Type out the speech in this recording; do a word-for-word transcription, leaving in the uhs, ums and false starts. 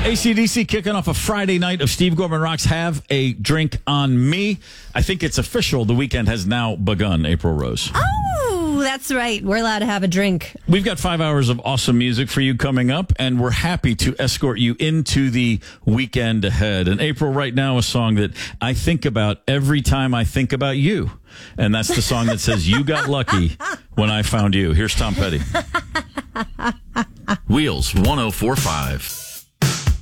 A C D C kicking off a Friday night of Steve Gorman Rocks Have a Drink on Me. I think it's official. The weekend has now begun, April Rose. Oh, that's right. We're allowed to have a drink. We've got five hours of awesome music for you coming up, and we're happy to escort you into the weekend ahead. And April, right now, a song that I think about every time I think about you. And that's the song that says, "You got lucky when I found you." Here's Tom Petty. Wheels one oh four point five.